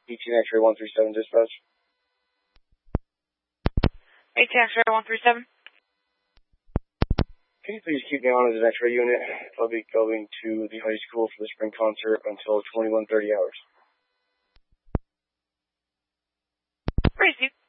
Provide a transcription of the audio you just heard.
18 X-ray 137 dispatch. 18 X-ray 137. Can you please keep me on as an X-ray unit? I'll be going to the high school for the spring concert until 21:30 hours. Receive.